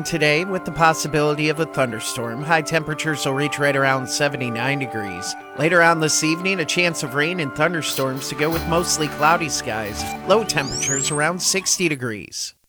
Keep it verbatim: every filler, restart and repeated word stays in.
Today, with the possibility of a thunderstorm, high temperatures will reach right around seventy-nine degrees. Later on this evening, a chance of rain and thunderstorms to go with mostly cloudy skies. Low temperatures around sixty degrees.